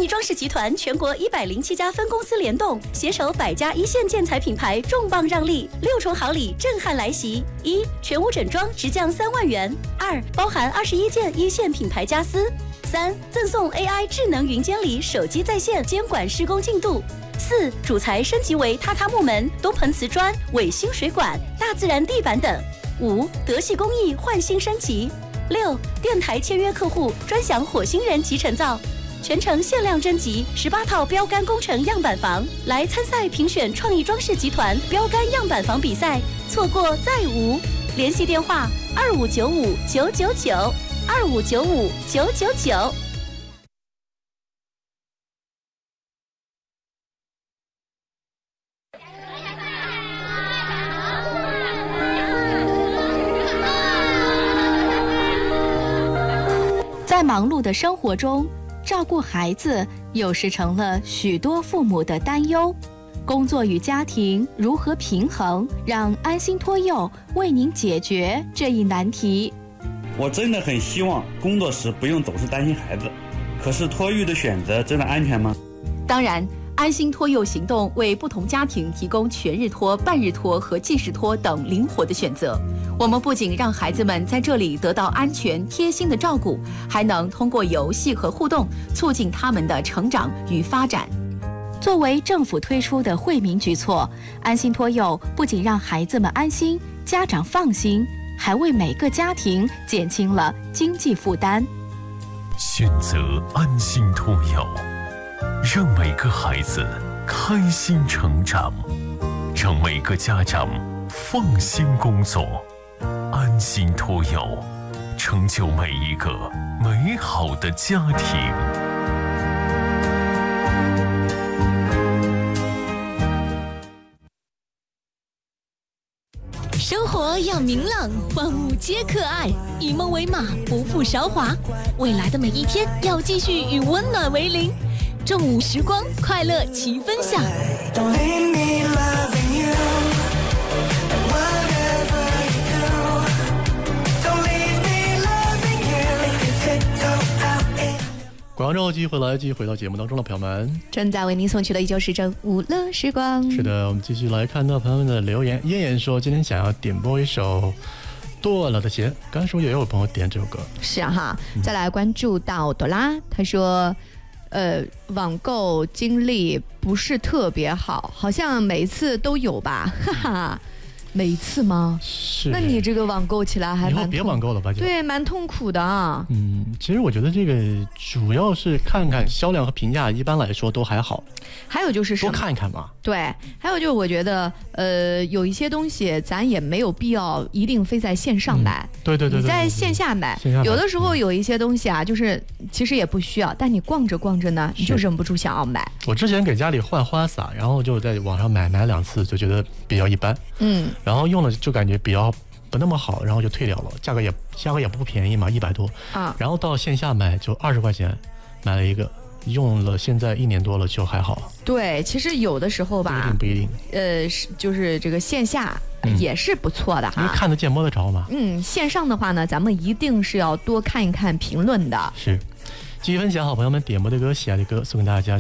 创意装饰集团全国107家分公司联动，携手100家一线建材品牌，重磅让利，6重好礼震撼来袭：1. 全屋整装直降3万元；2. 包含21件一线品牌家私；3. 赠送 AI 智能云监理，手机在线监管施工进度；4. 主材升级为榻榻木门、东盆瓷砖、伟星水管、大自然地板等；5. 德系工艺焕新升级；6. 电台签约客户专享火星人集成灶，全程限量征集18套标杆工程样板房，来参赛评选创意装饰集团标杆样板房比赛，错过再无。联系电话2595-999，2595-999。 在忙碌的生活中，照顾孩子有时成了许多父母的担忧。工作与家庭如何平衡？让安心托幼为您解决这一难题。 我真的很希望工作时不用总是担心孩子，可是托育的选择真的安全吗？ 当然，安心托幼行动为不同家庭提供全日托、半日托和即时托等灵活的选择。我们不仅让孩子们在这里得到安全贴心的照顾，还能通过游戏和互动促进他们的成长与发展。 作为政府推出的惠民举措，安心托幼不仅让孩子们安心，家长放心，还为每个家庭减轻了经济负担。 选择安心托幼，让每个孩子开心成长，让每个家长放心工作。安心托幼，成就每一个美好的家庭。 生活要明朗，万物皆可爱，以梦为马，不负韶华。未来的每一天要继续与温暖为邻，正午时光，快乐齐分享。 广州继续回到节目当中的朋友们， 正在为您送去的依旧是正午乐时光。 是的，我们继续来看到朋友们的留言。燕燕说今天想要点播一首剁了的鞋，刚才说也有朋友点这首歌。是啊哈，再来关注到朵拉，他说网购经历不是特别好，好像每次都有吧，哈哈。每一次吗？是。那你这个网购起来还蛮……以后别网购了吧？ 对，蛮痛苦的啊。 其实我觉得这个主要是看看销量和评价，一般来说都还好。 还有就是多看一看嘛。 对，还有就是我觉得，有一些东西咱也没有必要一定非在线上买。 对， 你在线下买。有的时候有一些东西啊，就是其实也不需要，但你逛着逛着呢，你就忍不住想要买。 我之前给家里换花洒，然后就在网上买2次，就觉得比较一般。然后用了就感觉比较不那么好，然后就退掉了，价格也不便宜嘛，100多啊。然后到线下买就20块钱买了一个，用了现在1年多了就还好。 对，其实有的时候吧， 不一定， 就是这个线下也是不错的哈， 因为看得见摸得着嘛。 线上的话呢，咱们一定是要多看一看评论的。 是，继续分享好朋友们点播的歌、喜爱的歌，送给大家。